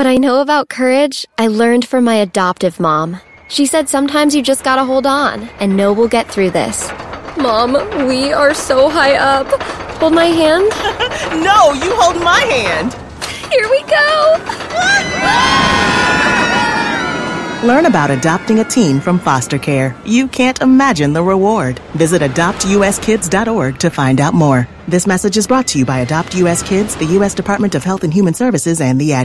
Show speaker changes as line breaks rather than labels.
What I know about courage, I learned from my adoptive mom. She said sometimes you just gotta hold on and know we'll get through this. Mom, we are so high up. Hold my hand.
No, you hold my hand.
Here we go.
Learn about adopting a teen from foster care. You can't imagine the reward. Visit adoptuskids.org to find out more. This message is brought to you by Adopt U.S. Kids, the U.S. Department of Health and Human Services, and the Ad